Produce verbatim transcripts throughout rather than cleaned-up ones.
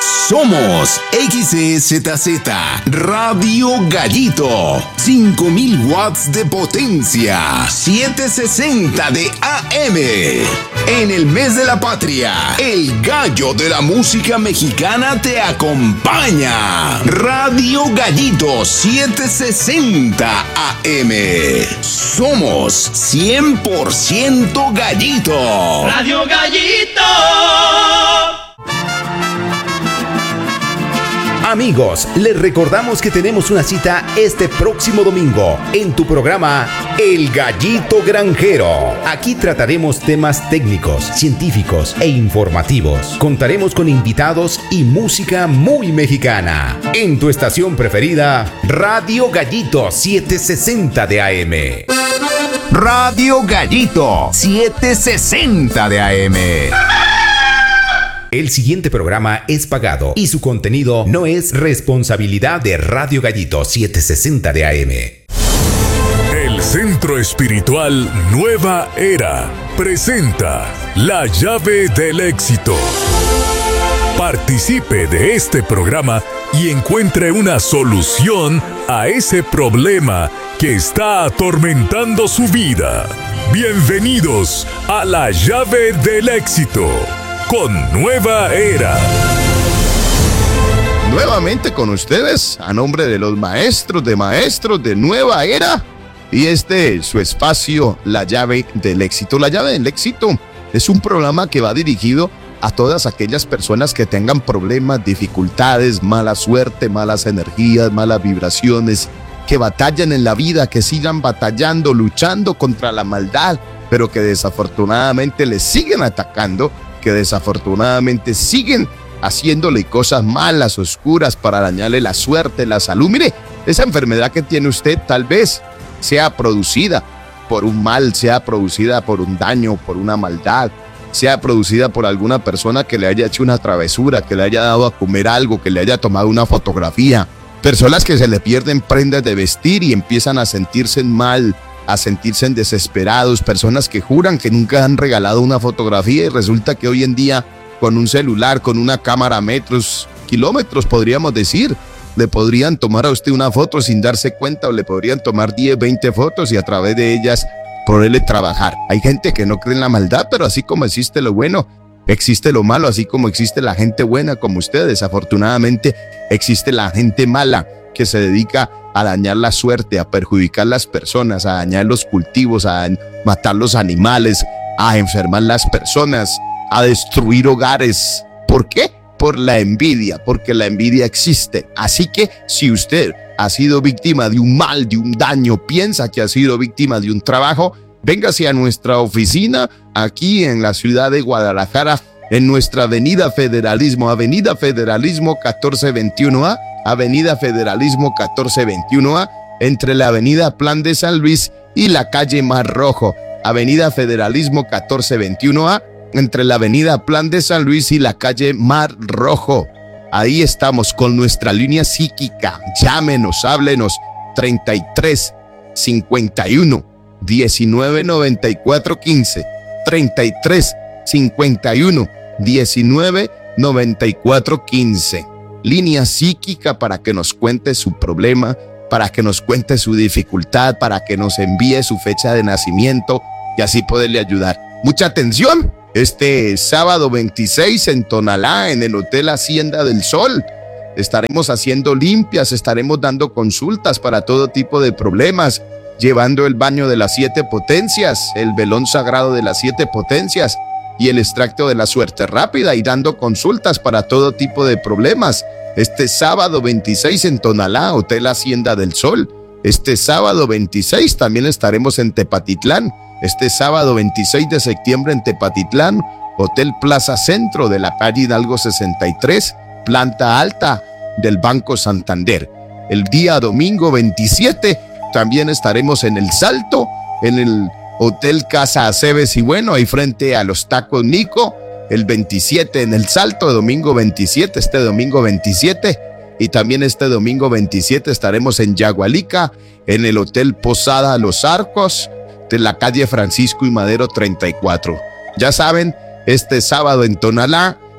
Somos X E Z Z Radio Gallito, cinco mil watts de potencia, setecientos sesenta de A M. En el mes de la patria, el gallo de la música mexicana te acompaña. Radio Gallito setecientos sesenta A M. Somos cien por ciento gallito. Radio Gallito. Amigos, les recordamos que tenemos una cita este próximo domingo en tu programa El Gallito Granjero. Aquí trataremos temas técnicos, científicos e informativos. Contaremos con invitados y música muy mexicana. En tu estación preferida, Radio Gallito setecientos sesenta de A M. Radio Gallito setecientos sesenta de A M. El siguiente programa es pagado y su contenido no es responsabilidad de Radio Gallito setecientos sesenta de A M. El Centro Espiritual Nueva Era presenta La Llave del Éxito. Participe de este programa y encuentre una solución a ese problema que está atormentando su vida. Bienvenidos a La Llave del Éxito con Nueva Era. Nuevamente con ustedes, a nombre de los maestros de maestros de Nueva Era, y este es su espacio, La Llave del Éxito. La Llave del Éxito es un programa que va dirigido a todas aquellas personas que tengan problemas, dificultades, mala suerte, malas energías, malas vibraciones, que batallan en la vida, que sigan batallando, luchando contra la maldad, pero que desafortunadamente les siguen atacando, que desafortunadamente siguen haciéndole cosas malas, oscuras, para dañarle la suerte, la salud. Mire, esa enfermedad que tiene usted tal vez sea producida por un mal, sea producida por un daño, por una maldad, sea producida por alguna persona que le haya hecho una travesura, que le haya dado a comer algo, que le haya tomado una fotografía. Personas que se le pierden prendas de vestir y empiezan a sentirse mal, a sentirse desesperados, personas que juran que nunca han regalado una fotografía y resulta que hoy en día con un celular, con una cámara a metros, kilómetros podríamos decir, le podrían tomar a usted una foto sin darse cuenta, o le podrían tomar diez, veinte fotos y a través de ellas poderle trabajar. Hay gente que no cree en la maldad, pero así como existe lo bueno, existe lo malo, así como existe la gente buena como usted, desafortunadamente existe la gente mala que se dedica a dañar la suerte, a perjudicar las personas, a dañar los cultivos, a matar los animales, a enfermar las personas, a destruir hogares. ¿Por qué? Por la envidia, porque la envidia existe. Así que si usted ha sido víctima de un mal, de un daño, piensa que ha sido víctima de un trabajo, véngase a nuestra oficina aquí en la ciudad de Guadalajara, en nuestra Avenida Federalismo, Avenida Federalismo catorce veintiuno A, Avenida Federalismo catorce veintiuno A, entre la Avenida Plan de San Luis y la calle Mar Rojo. Avenida Federalismo catorce veintiuno A, entre la Avenida Plan de San Luis y la calle Mar Rojo. Ahí estamos con nuestra línea psíquica. Llámenos, háblenos, treinta y tres, cincuenta y uno, diecinueve, noventa y cuatro, quince, treinta y tres, cincuenta y uno, diecinueve, noventa y cuatro, quince. Línea psíquica para que nos cuente su problema, para que nos cuente su dificultad, para que nos envíe su fecha de nacimiento y así poderle ayudar. Mucha atención, este sábado veintiséis en Tonalá, en el Hotel Hacienda del Sol, estaremos haciendo limpias, estaremos dando consultas para todo tipo de problemas, llevando el baño de las siete potencias, el velón sagrado de las siete potencias y el extracto de la suerte rápida, y dando consultas para todo tipo de problemas. Este sábado veintiséis en Tonalá, Hotel Hacienda del Sol. Este sábado veintiséis también estaremos en Tepatitlán. Este sábado veintiséis de septiembre en Tepatitlán, Hotel Plaza Centro de la calle Hidalgo sesenta y tres, planta alta del Banco Santander. El día domingo veintisiete también estaremos en El Salto, en el Hotel Casa Aceves y bueno, ahí frente a los Tacos Nico. El veintisiete en El Salto, domingo veintisiete, este domingo veintisiete. Y también este domingo veintisiete estaremos en Yagualica, en el Hotel Posada Los Arcos, de la calle Francisco y Madero treinta y cuatro. Ya saben, este sábado en Tonalá,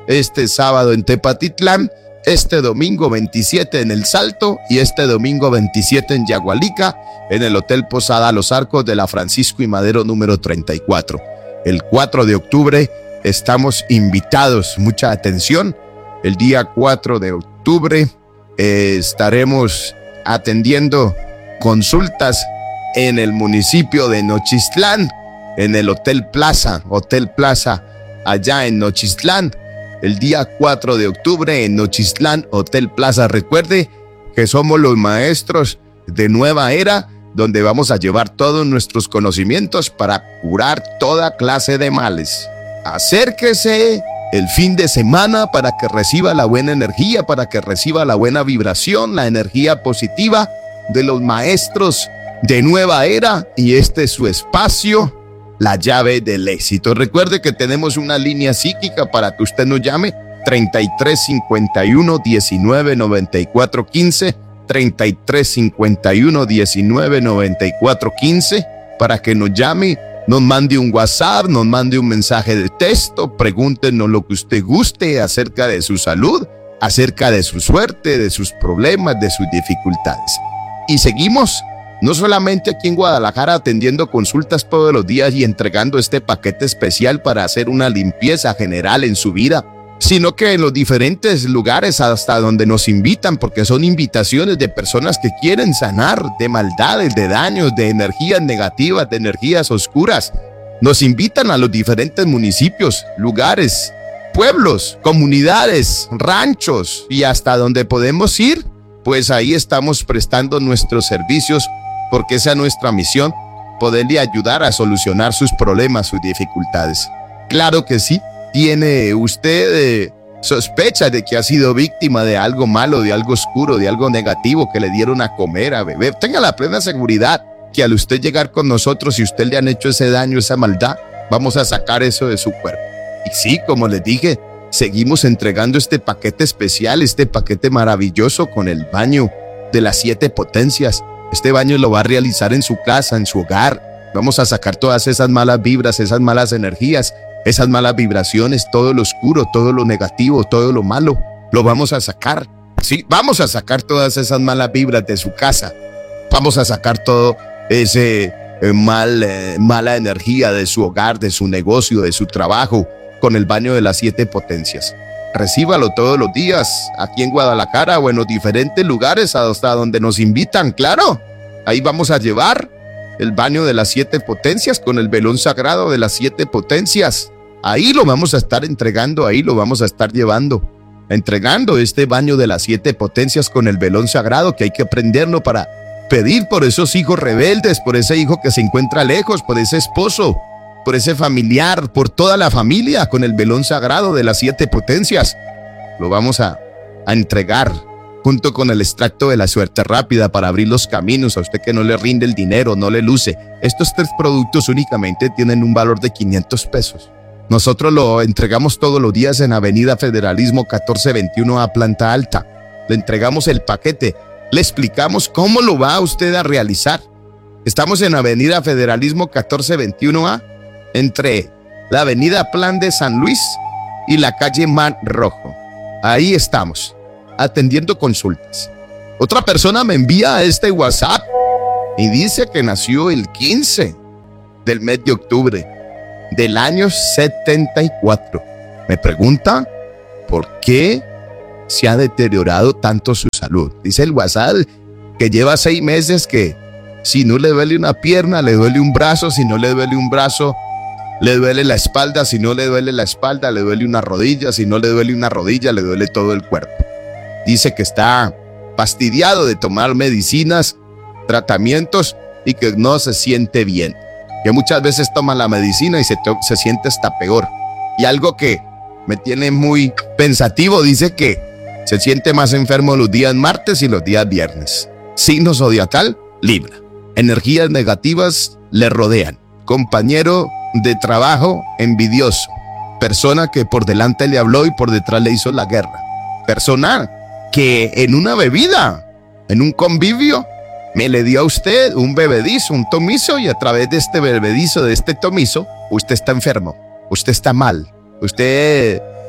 este sábado en Tepatitlán, este domingo veintisiete en El Salto y este domingo veintisiete en Yagualica, en el Hotel Posada Los Arcos de la Francisco y Madero número treinta y cuatro. El cuatro de octubre estamos invitados, mucha atención. El día cuatro de octubre eh, estaremos atendiendo consultas en el municipio de Nochistlán, en el Hotel Plaza, Hotel Plaza, allá en Nochistlán. El día cuatro de octubre en Nochistlán, Hotel Plaza. Recuerde que somos los maestros de Nueva Era, donde vamos a llevar todos nuestros conocimientos para curar toda clase de males. Acérquese el fin de semana para que reciba la buena energía, para que reciba la buena vibración, la energía positiva de los maestros de Nueva Era, y este es su espacio, La Llave del Éxito. Recuerde que tenemos una línea psíquica para que usted nos llame, treinta y tres cincuenta y uno diecinueve noventa y cuatro quince, treinta y tres cincuenta y uno diecinueve noventa y cuatro quince, para que nos llame, nos mande un WhatsApp, nos mande un mensaje de texto, pregúntenos lo que usted guste acerca de su salud, acerca de su suerte, de sus problemas, de sus dificultades. Y seguimos no solamente aquí en Guadalajara atendiendo consultas todos los días y entregando este paquete especial para hacer una limpieza general en su vida, sino que en los diferentes lugares hasta donde nos invitan, porque son invitaciones de personas que quieren sanar de maldades, de daños, de energías negativas, de energías oscuras. Nos invitan a los diferentes municipios, lugares, pueblos, comunidades, ranchos, y hasta donde podemos ir, pues ahí estamos prestando nuestros servicios, porque esa es nuestra misión, poderle ayudar a solucionar sus problemas, sus dificultades. Claro que sí. ¿Tiene usted eh, sospecha de que ha sido víctima de algo malo, de algo oscuro, de algo negativo que le dieron a comer, a beber? Tenga la plena seguridad que al usted llegar con nosotros, si usted le han hecho ese daño, esa maldad, vamos a sacar eso de su cuerpo. Y sí, como les dije, seguimos entregando este paquete especial, este paquete maravilloso con el baño de las siete potencias. Este baño lo va a realizar en su casa, en su hogar. Vamos a sacar todas esas malas vibras, esas malas energías, esas malas vibraciones, todo lo oscuro, todo lo negativo, todo lo malo, lo vamos a sacar. Sí, vamos a sacar todas esas malas vibras de su casa. Vamos a sacar todo ese eh, mal, eh, mala energía de su hogar, de su negocio, de su trabajo, con el baño de las siete potencias. Recíbalo todos los días, aquí en Guadalajara o en los diferentes lugares hasta donde nos invitan, claro. Ahí vamos a llevar el baño de las siete potencias con el velón sagrado de las siete potencias. Ahí lo vamos a estar entregando, ahí lo vamos a estar llevando, entregando este baño de las siete potencias con el velón sagrado, que hay que prenderlo para pedir por esos hijos rebeldes, por ese hijo que se encuentra lejos, por ese esposo, por ese familiar, por toda la familia, con el velón sagrado de las siete potencias. Lo vamos a, a entregar junto con el extracto de la suerte rápida para abrir los caminos a usted que no le rinde el dinero, no le luce. Estos tres productos únicamente tienen un valor de quinientos pesos. Nosotros lo entregamos todos los días en Avenida Federalismo catorce veintiuno A, planta alta. Le entregamos el paquete, le explicamos cómo lo va usted a realizar. Estamos en Avenida Federalismo catorce veintiuno A, entre la Avenida Plan de San Luis y la calle Mar Rojo. Ahí estamos, atendiendo consultas. Otra persona me envía este WhatsApp y dice que nació el quince del mes de octubre del año setenta y cuatro. Me pregunta por qué se ha deteriorado tanto su salud. Dice el WhatsApp que lleva seis meses que si no le duele una pierna, le duele un brazo, si no le duele un brazo, le duele la espalda, si no le duele la espalda, le duele una rodilla, si no le duele una rodilla, le duele todo el cuerpo. Dice que está fastidiado de tomar medicinas, tratamientos y que no se siente bien. Que muchas veces toma la medicina y se, se siente hasta peor. Y algo que me tiene muy pensativo, dice que se siente más enfermo los días martes y los días viernes. Signo zodiacal, Libra. Energías negativas le rodean. Compañero de trabajo envidioso. Persona que por delante le habló y por detrás le hizo la guerra. Persona que en una bebida, en un convivio, me le dio a usted un bebedizo, un tomizo, y a través de este bebedizo, de este tomizo, usted está enfermo, usted está mal, usted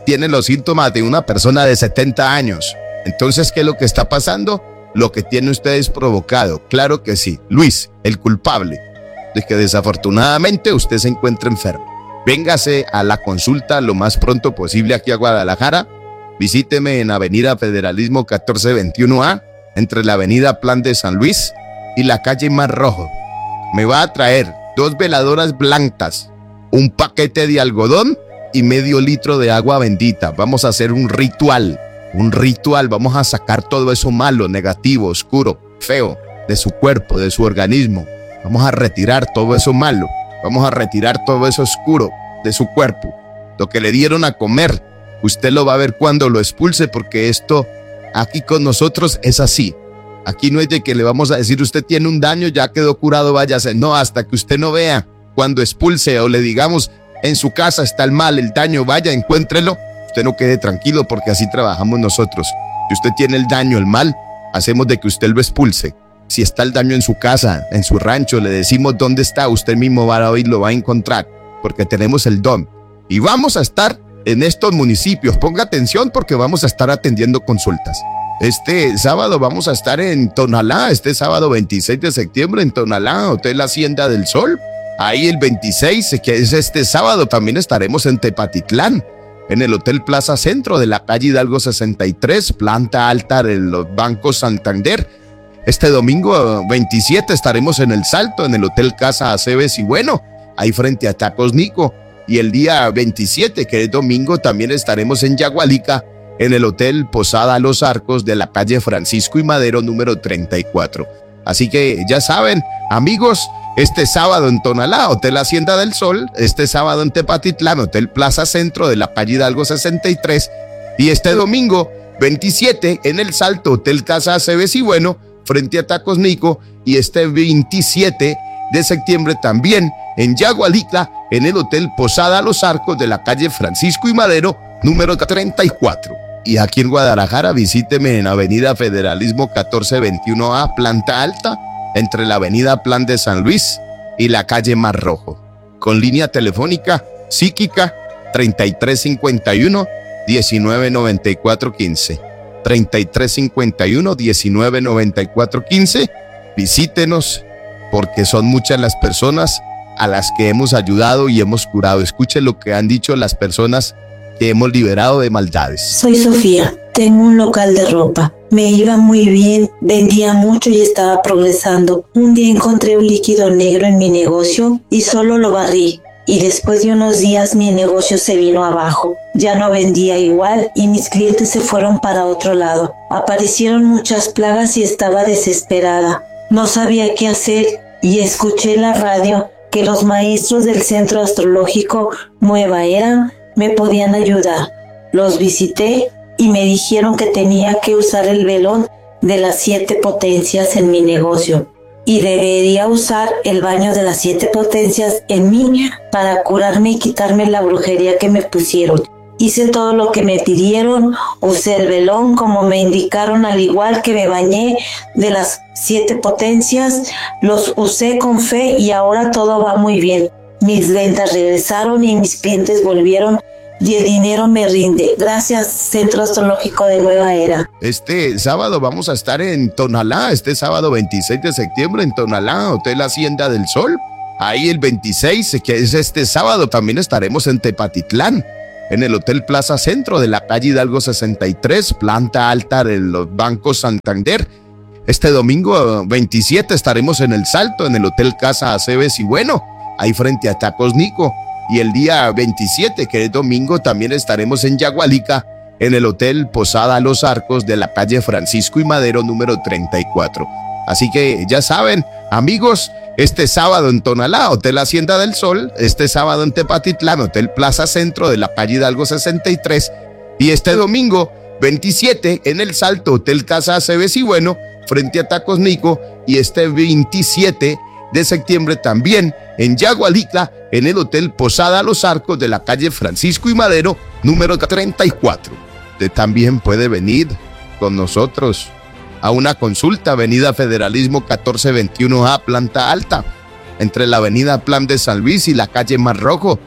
tiene los síntomas de una persona de setenta años. Entonces, ¿qué es lo que está pasando? Lo que tiene usted es provocado. Claro que sí. Luis, el culpable de que desafortunadamente usted se encuentra enfermo. Véngase a la consulta lo más pronto posible aquí a Guadalajara. Visíteme en Avenida Federalismo catorce veintiuno A, entre la Avenida Plan de San Luis y la calle Mar Rojo. Me va a traer dos veladoras blancas, un paquete de algodón y medio litro de agua bendita. Vamos a hacer un ritual, un ritual. Vamos a sacar todo eso malo, negativo, oscuro, feo de su cuerpo, de su organismo. Vamos a retirar todo eso malo. Vamos a retirar todo eso oscuro de su cuerpo. Lo que le dieron a comer, usted lo va a ver cuando lo expulse, porque esto aquí con nosotros es así. Aquí no es de que le vamos a decir usted tiene un daño, ya quedó curado, váyase. No, hasta que usted no vea cuando expulse o le digamos en su casa está el mal, el daño, vaya, encuéntrelo. Usted no quede tranquilo, porque así trabajamos nosotros. Si usted tiene el daño, el mal, hacemos de que usted lo expulse. Si está el daño en su casa, en su rancho, le decimos dónde está, usted mismo va a oír, lo va a encontrar, porque tenemos el don. Y vamos a estar en estos municipios. Ponga atención, porque vamos a estar atendiendo consultas. Este sábado vamos a estar en Tonalá, este sábado veintiséis de septiembre en Tonalá, Hotel Hacienda del Sol. Ahí el veintiséis, que es este sábado, también estaremos en Tepatitlán, en el Hotel Plaza Centro de la calle Hidalgo sesenta y tres, planta alta de los bancos Santander. Este domingo veintisiete estaremos en El Salto, en el Hotel Casa Aceves y Bueno, ahí frente a Tacos Nico. Y el día veintisiete, que es domingo, también estaremos en Yagualica, en el Hotel Posada Los Arcos de la calle Francisco y Madero, número treinta y cuatro. Así que ya saben, amigos, este sábado en Tonalá, Hotel Hacienda del Sol, este sábado en Tepatitlán, Hotel Plaza Centro de la calle Hidalgo sesenta y tres, y este domingo veintisiete en El Salto, Hotel Casa Aceves y Bueno, frente a Tacos Nico, y este veintisiete de septiembre también en Yagualica, en el Hotel Posada Los Arcos de la calle Francisco y Madero, número treinta y cuatro. Y aquí en Guadalajara, visíteme en Avenida Federalismo catorce veintiuno A, planta alta, entre la Avenida Plan de San Luis y la calle Mar Rojo, con línea telefónica psíquica treinta y tres cincuenta y uno, diecinueve noventa y cuatro quince. treinta y tres cincuenta y uno, diecinueve noventa y cuatro quince. Visítenos, porque son muchas las personas a las que hemos ayudado y hemos curado. Escuche lo que han dicho las personas que hemos liberado de maldades. Soy Sofía, tengo un local de ropa. Me iba muy bien, vendía mucho y estaba progresando. Un día encontré un líquido negro en mi negocio y solo lo barrí. Y después de unos días mi negocio se vino abajo. Ya no vendía igual y mis clientes se fueron para otro lado. Aparecieron muchas plagas y estaba desesperada. No sabía qué hacer y escuché en la radio que los maestros del Centro Astrológico Nueva Era me podían ayudar. Los visité y me dijeron que tenía que usar el velón de las siete potencias en mi negocio. Y debería usar el baño de las siete potencias en mí para curarme y quitarme la brujería que me pusieron. Hice todo lo que me pidieron, usé el velón como me indicaron, al igual que me bañé de las siete potencias, los usé con fe y ahora todo va muy bien. Mis ventas regresaron y mis clientes volvieron y el dinero me rinde. Gracias, Centro Astrológico de Nueva Era. Este sábado vamos a estar en Tonalá, este sábado veintiséis de septiembre en Tonalá, Hotel Hacienda del Sol. Ahí el veintiséis, que es este sábado, también estaremos en Tepatitlán, en el Hotel Plaza Centro de la calle Hidalgo sesenta y tres, planta alta de los bancos Santander. Este domingo veintisiete estaremos en El Salto, en el Hotel Casa Aceves y Bueno, ahí frente a Tacos Nico. Y el día veintisiete, que es domingo, también estaremos en Yagualica, en el Hotel Posada Los Arcos de la calle Francisco y Madero, número treinta y cuatro. Así que ya saben, amigos, este sábado en Tonalá, Hotel Hacienda del Sol, este sábado en Tepatitlán, Hotel Plaza Centro de la calle Hidalgo sesenta y tres, y este domingo veintisiete en El Salto, Hotel Casa Aceves y Bueno, frente a Tacos Nico, y este veintisiete de septiembre también en Yagualica, en el Hotel Posada Los Arcos de la calle Francisco y Madero, número treinta y cuatro. Usted también puede venir con nosotros a una consulta, Avenida Federalismo catorce veintiuno A, planta alta, entre la Avenida Plan de San Luis y la calle Mar Rojo.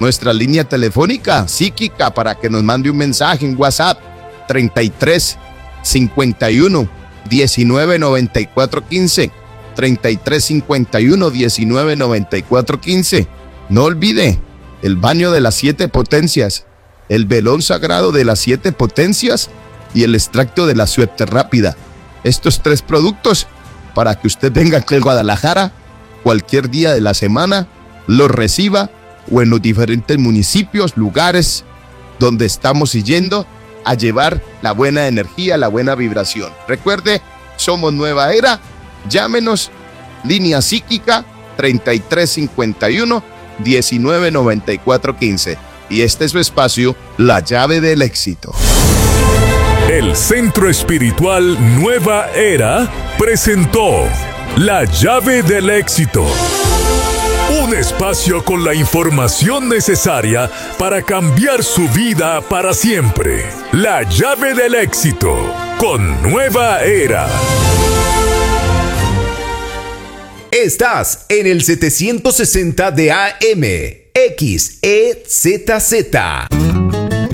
nuestra línea telefónica psíquica para que nos mande un mensaje en WhatsApp treinta y tres cincuenta y uno diecinueve noventa y cuatro quince, treinta y tres cincuenta y uno diecinueve noventa y cuatro quince. No olvide el baño de las siete potencias, el velón sagrado de las siete potencias y el extracto de la suerte rápida. Estos tres productos para que usted venga aquí a Guadalajara cualquier día de la semana, los reciba o en los diferentes municipios, lugares donde estamos yendo a llevar la buena energía, la buena vibración. Recuerde, somos Nueva Era, llámenos, línea psíquica treinta y tres cincuenta y uno diecinueve noventa y cuatro quince. Y este es su espacio, La Llave del Éxito. El Centro Espiritual Nueva Era presentó La Llave del Éxito. Un espacio con la información necesaria para cambiar su vida para siempre. La Llave del Éxito con Nueva Era. Estás en el setecientos sesenta de A M, X E Z Z.